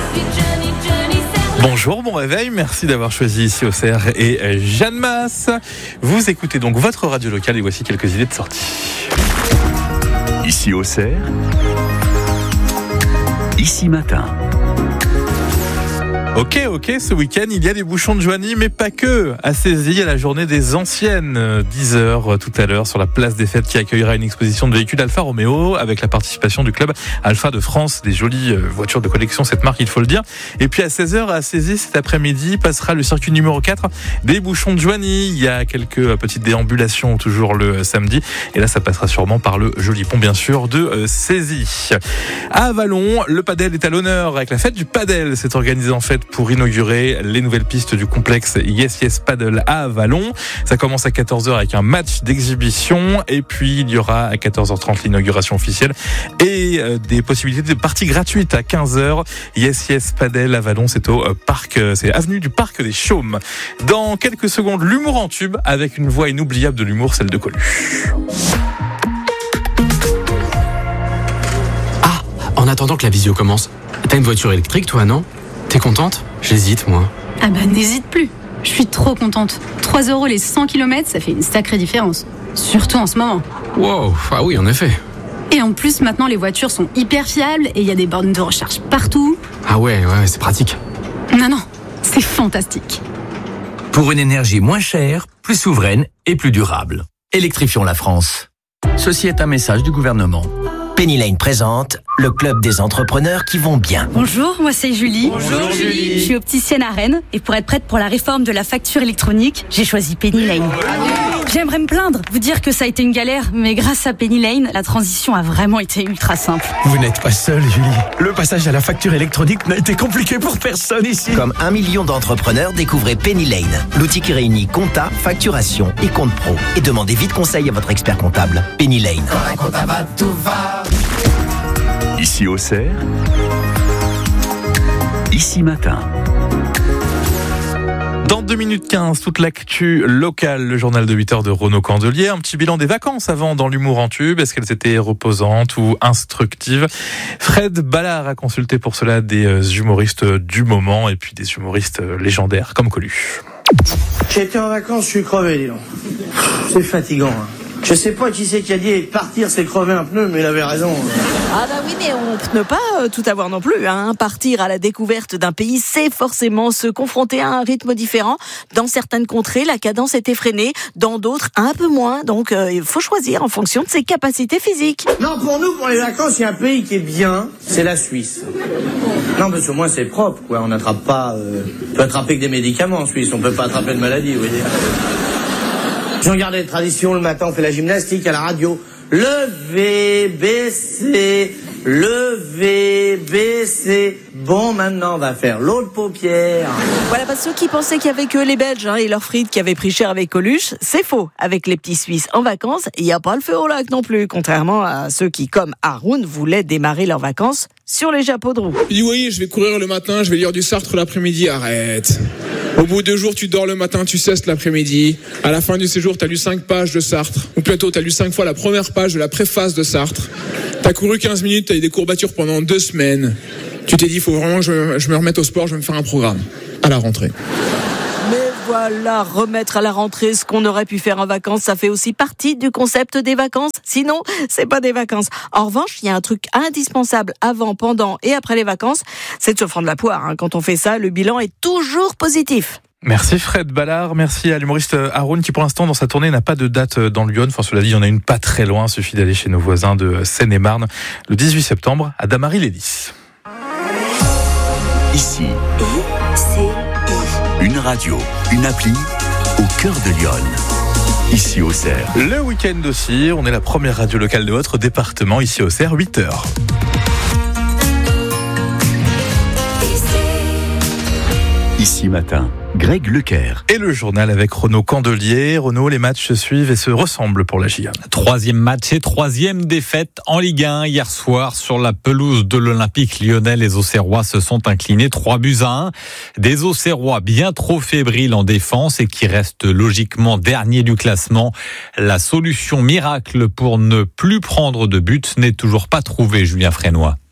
Bonjour, bon réveil, merci d'avoir choisi ici Auxerre et Jeanne Masse. Vous écoutez donc votre radio locale et voici quelques idées de sortie. Ici Auxerre, ici matin. Ok, ce week-end, il y a des bouchons de Joigny, mais pas que. À Cézy, il y a la journée des anciennes, 10h tout à l'heure, sur la place des Fêtes, qui accueillera une exposition de véhicules Alfa Romeo, avec la participation du club Alfa de France, des jolies voitures de collection, cette marque, il faut le dire. Et puis à 16h, à Cézy, cet après-midi, passera le circuit numéro 4 des bouchons de Joigny. Il y a quelques petites déambulations, toujours le samedi. Et là, ça passera sûrement par le joli pont, bien sûr, de Cézy. À Vallon, le padel est à l'honneur, avec la fête du padel. C'est organisé en fait pour inaugurer les nouvelles pistes du complexe Yes Yes Paddle à Vallon. Ça commence à 14h avec un match d'exhibition et puis il y aura à 14h30 l'inauguration officielle et des possibilités de parties gratuites à 15h. Yes Yes Paddle à Vallon, c'est au parc, c'est avenue du Parc des Chaumes. Dans quelques secondes, l'humour en tube avec une voix inoubliable de l'humour, celle de Coluche. Ah, en attendant que la visio commence, t'as une voiture électrique toi, non ? T'es contente ? J'hésite, moi. Ah bah n'hésite plus. Je suis trop contente. 3 € les 100 km, ça fait une sacrée différence. Surtout en ce moment. Wow, ah oui, en effet. Et en plus, maintenant, les voitures sont hyper fiables et il y a des bornes de recharge partout. Ah ouais, c'est pratique. Non, c'est fantastique. Pour une énergie moins chère, plus souveraine et plus durable. Électrifions la France. Ceci est un message du gouvernement. Penny Lane présente le club des entrepreneurs qui vont bien. Bonjour, moi c'est Julie. Bonjour Julie. Je suis opticienne à Rennes et pour être prête pour la réforme de la facture électronique, j'ai choisi Penny Lane. J'aimerais me plaindre, vous dire que ça a été une galère, mais grâce à Penny Lane, la transition a vraiment été ultra simple. Vous n'êtes pas seule, Julie. Le passage à la facture électronique n'a été compliqué pour personne ici. Comme 1 million d'entrepreneurs, découvrez Penny Lane, l'outil qui réunit compta, facturation et compte pro. Et demandez vite conseil à votre expert comptable. Penny Lane. Quand un comptable va, tout va. Ici Auxerre, ici matin. Dans 2 minutes 15, toute l'actu locale, le journal de 8h de Renaud Candelier. Un petit bilan des vacances avant dans l'humour en tube. Est-ce qu'elles étaient reposantes ou instructives ? Fred Ballard a consulté pour cela des humoristes du moment et puis des humoristes légendaires comme Coluche. J'ai été en vacances, je suis crevé, dis donc. C'est fatigant. Hein. Je sais pas qui c'est qui a dit partir c'est crever un pneu, mais il avait raison. Ah bah oui, mais on ne peut pas tout avoir non plus. Hein. Partir à la découverte d'un pays, c'est forcément se confronter à un rythme différent. Dans certaines contrées, la cadence est effrénée, dans d'autres, un peu moins. Donc il faut choisir en fonction de ses capacités physiques. Non, pour nous, pour les vacances, il y a un pays qui est bien, c'est la Suisse. Non, parce que moi c'est propre, quoi. On n'attrape pas... on peut attraper que des médicaments en Suisse, on peut pas attraper de maladie, vous voyez. Si on regarde les traditions, le matin on fait la gymnastique à la radio. Lever, baisser, lever, baisser. Bon, maintenant on va faire l'autre paupière. Voilà, parce que ceux qui pensaient qu'il y avait que les Belges et leurs frites qui avaient pris cher avec Coluche, c'est faux. Avec les petits Suisses en vacances, il n'y a pas le feu au lac non plus. Contrairement à ceux qui, comme Haroun, voulaient démarrer leurs vacances sur les chapeaux de roue. Il dit oui, je vais courir le matin, je vais lire du Sartre l'après-midi. Arrête. Au bout de 2 jours, tu dors le matin, tu cesses l'après-midi. À la fin du séjour, t'as lu 5 pages de Sartre. Ou plutôt, t'as lu 5 fois la première page de la préface de Sartre. T'as couru 15 minutes, t'as eu des courbatures pendant 2 semaines. Tu t'es dit, il faut vraiment que je me remette au sport, je vais me faire un programme. À la rentrée. Mais voilà, remettre à la rentrée ce qu'on aurait pu faire en vacances, ça fait aussi partie du concept des vacances. Sinon, c'est pas des vacances. En revanche, il y a un truc indispensable avant, pendant et après les vacances, c'est de se prendre la poire. Hein. Quand on fait ça, le bilan est toujours positif. Merci Fred Ballard, merci à l'humoriste Haroun qui pour l'instant dans sa tournée n'a pas de date dans Lyon. Enfin cela dit, il y en a une pas très loin, il suffit d'aller chez nos voisins de Seine-et-Marne le 18 septembre à Damary-les-Lys. Ici, une radio, une appli au cœur de Lyon. Ici Auxerre. Le week-end aussi, on est la première radio locale de votre département, ici Auxerre, 8h. Ici matin, Greg Lecaire. Et le journal avec Renaud Candelier. Renaud, les matchs se suivent et se ressemblent pour la Giane. 3e match et 3e défaite en Ligue 1. Hier soir, sur la pelouse de l'Olympique Lyonnais, les Auxerrois se sont inclinés 3-1. Des Auxerrois bien trop fébriles en défense et qui restent logiquement derniers du classement. La solution miracle pour ne plus prendre de but n'est toujours pas trouvée, Julien Frénois.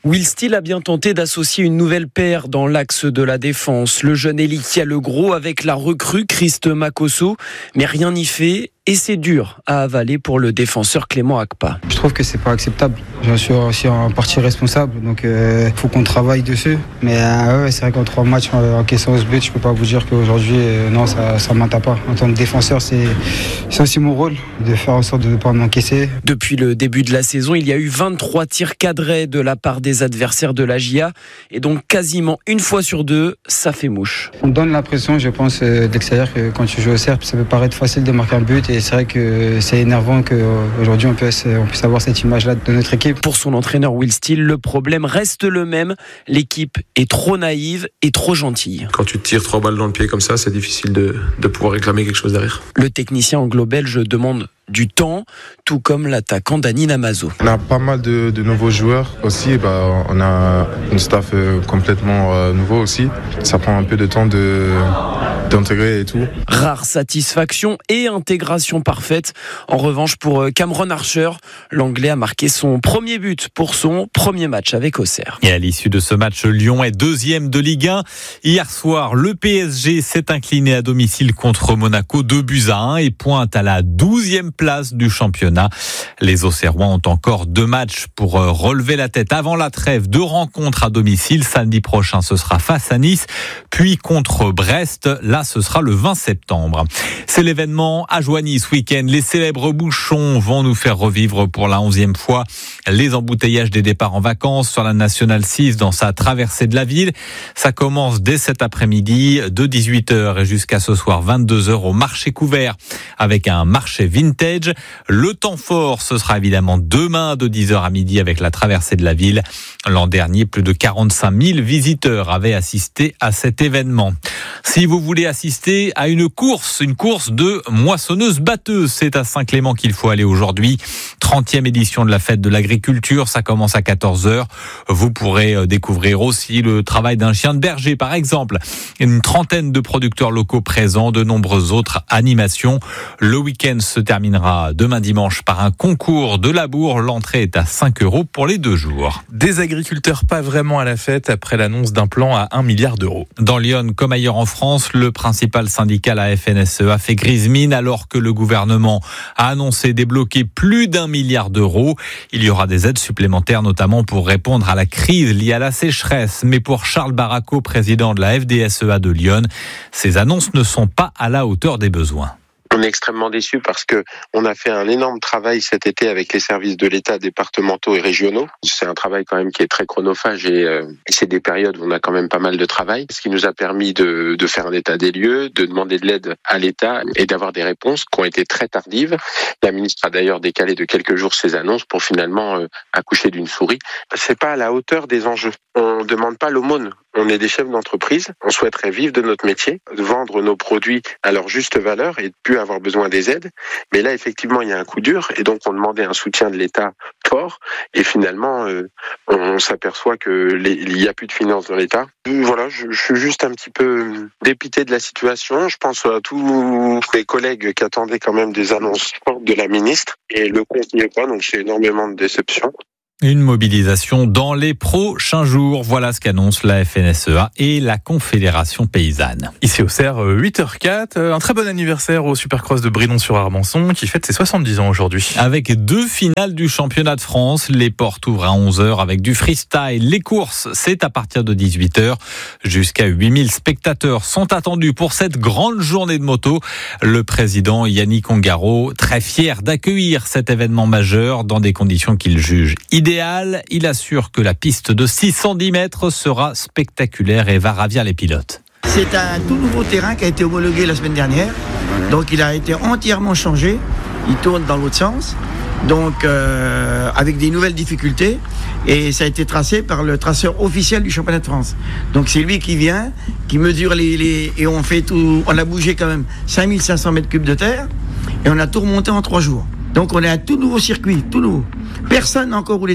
Will Steele a bien tenté d'associer une nouvelle paire dans l'axe de la défense. Le jeune Eli qui a le gros avec la recrue Christ Makosso, mais rien n'y fait. Et c'est dur à avaler pour le défenseur Clément Akpa. Je trouve que c'est pas acceptable. J'en suis aussi en partie responsable, donc faut qu'on travaille dessus. Mais c'est vrai qu'en 3 matchs encaissant 11 buts, je peux pas vous dire qu'aujourd'hui, non, ça m'atteint pas. En tant que défenseur, c'est aussi mon rôle de faire en sorte de ne pas en encaisser. Depuis le début de la saison, il y a eu 23 tirs cadrés de la part des adversaires de la GIA. Et donc quasiment une fois sur 2, ça fait mouche. On donne l'impression, je pense, d'extérieur que quand tu joues au cercle, ça peut paraître facile de marquer un but. Et c'est vrai que c'est énervant qu'aujourd'hui on puisse avoir cette image-là de notre équipe. Pour son entraîneur Will Steele, le problème reste le même. L'équipe est trop naïve et trop gentille. Quand tu tires 3 balles dans le pied comme ça, c'est difficile de pouvoir réclamer quelque chose derrière. Le technicien anglo-belge demande du temps, tout comme l'attaquant Dani Namazo. On a pas mal de nouveaux joueurs aussi. On a une staff complètement nouveau aussi. Ça prend un peu de temps d'intégrer et tout. Rare satisfaction et intégration parfaite. En revanche, pour Cameron Archer, l'Anglais a marqué son premier but pour son premier match avec Auxerre. Et à l'issue de ce match, Lyon est 2e de Ligue 1. Hier soir, le PSG s'est incliné à domicile contre Monaco 2-1 et pointe à la 12e place du championnat. Les Auxerrois ont encore 2 matchs pour relever la tête avant la trêve. 2 rencontres à domicile. Samedi prochain, ce sera face à Nice, puis contre Brest. Là, ce sera le 20 septembre. C'est l'événement à Joigny ce week-end. Les célèbres bouchons vont nous faire revivre pour la 11e fois les embouteillages des départs en vacances sur la Nationale 6 dans sa traversée de la ville. Ça commence dès cet après-midi de 18h et jusqu'à ce soir 22h au marché couvert avec un marché vintage. Le temps fort, ce sera évidemment demain de 10h à midi avec la traversée de la ville. L'an dernier, plus de 45 000 visiteurs avaient assisté à cet événement. Si vous voulez assister à une course de moissonneuse-batteuse, c'est à Saint-Clément qu'il faut aller aujourd'hui. 30e édition de la fête de l'agriculture, ça commence à 14h. Vous pourrez découvrir aussi le travail d'un chien de berger, par exemple. Une trentaine de producteurs locaux présents, de nombreuses autres animations. Le week-end se terminera demain dimanche par un concours de labour. L'entrée est à 5 € pour les 2 jours. Des agriculteurs pas vraiment à la fête après l'annonce d'un plan à 1 milliard d'euros. Dans Lyon, comme ailleurs en France, le principal syndicat, la FNSEA, fait grise mine alors que le gouvernement a annoncé débloquer plus d'1 milliard d'euros. Il y aura des aides supplémentaires, notamment pour répondre à la crise liée à la sécheresse. Mais pour Charles Barraco, président de la FDSEA de Lyon, ces annonces ne sont pas à la hauteur des besoins. On est extrêmement déçus parce que on a fait un énorme travail cet été avec les services de l'État départementaux et régionaux. C'est un travail quand même qui est très chronophage et c'est des périodes où on a quand même pas mal de travail. Ce qui nous a permis de faire un état des lieux, de demander de l'aide à l'État et d'avoir des réponses qui ont été très tardives. La ministre a d'ailleurs décalé de quelques jours ses annonces pour finalement accoucher d'une souris. C'est pas à la hauteur des enjeux. On demande pas l'aumône. On est des chefs d'entreprise, on souhaiterait vivre de notre métier, vendre nos produits à leur juste valeur et de plus avoir besoin des aides. Mais là, effectivement, il y a un coup dur et donc on demandait un soutien de l'État fort et finalement, on s'aperçoit qu'il n'y a plus de finances dans l'État. Voilà, je suis juste un petit peu dépité de la situation. Je pense à tous mes collègues qui attendaient quand même des annonces fortes de la ministre et le compte n'y est pas, donc c'est énormément de déception. Une mobilisation dans les prochains jours. Voilà ce qu'annonce la FNSEA et la Confédération paysanne. Ici au Cerf, 8h04. Un très bon anniversaire au Supercross de Brilon-sur-Armançon qui fête ses 70 ans aujourd'hui. Avec 2 finales du championnat de France, les portes ouvrent à 11h avec du freestyle. Les courses, c'est à partir de 18h. Jusqu'à 8000 spectateurs sont attendus pour cette grande journée de moto. Le président Yannick Ongaro, très fier d'accueillir cet événement majeur dans des conditions qu'il juge idéal. Il assure que la piste de 610 mètres sera spectaculaire et va ravir les pilotes. C'est un tout nouveau terrain qui a été homologué la semaine dernière. Donc il a été entièrement changé. Il tourne dans l'autre sens. Donc avec des nouvelles difficultés. Et ça a été tracé par le traceur officiel du championnat de France. Donc c'est lui qui vient, qui mesure et on fait tout. On a bougé quand même 5500 mètres cubes de terre. Et on a tout remonté en 3 jours. Donc on a un tout nouveau circuit, tout nouveau. Personne n'a encore roulé dessus.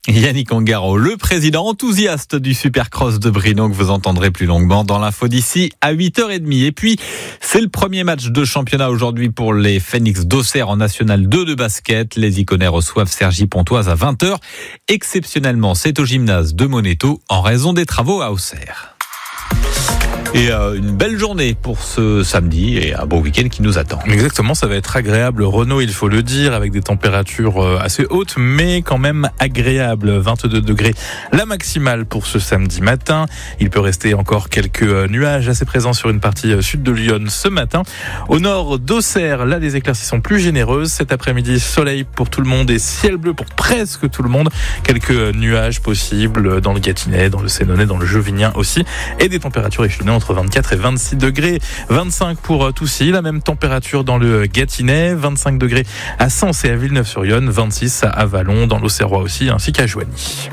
Yannick Ongaro, le président enthousiaste du Supercross de Brino que vous entendrez plus longuement dans l'info d'ici à 8h30. Et puis, c'est le premier match de championnat aujourd'hui pour les Phoenix d'Auxerre en National 2 de basket. Les Iconais reçoivent Cergy-Pontoise à 20h. Exceptionnellement, c'est au gymnase de Monéto en raison des travaux à Auxerre. Et une belle journée pour ce samedi et un beau week-end qui nous attend. Exactement, ça va être agréable. Renaud, il faut le dire, avec des températures assez hautes, mais quand même agréables. 22 degrés la maximale pour ce samedi matin. Il peut rester encore quelques nuages assez présents sur une partie sud de Lyon ce matin. Au nord d'Auxerre, là, les éclaircies sont plus généreuses. Cet après-midi, soleil pour tout le monde et ciel bleu pour presque tout le monde. Quelques nuages possibles dans le Gâtinais, dans le Sénonais, dans le Jovinien aussi. Et des températures échelonnées entre 24 et 26 degrés. 25 pour Toussy, la même température dans le Gâtinais. 25 degrés à Sens et à Villeneuve-sur-Yonne. 26 à Vallon, dans l'Auxerrois aussi, ainsi qu'à Joigny.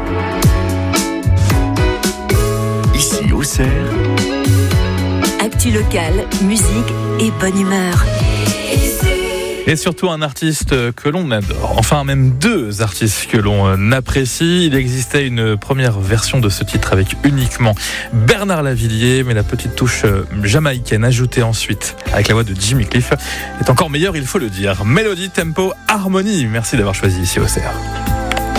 Ici, Auxerre. Actu locale, musique et bonne humeur. Et surtout un artiste que l'on adore. Enfin, même deux artistes que l'on apprécie. Il existait une première version de ce titre avec uniquement Bernard Lavilliers, mais la petite touche jamaïcaine ajoutée ensuite avec la voix de Jimmy Cliff est encore meilleure, il faut le dire. Mélodie, tempo, harmonie. Merci d'avoir choisi ici Auxerre.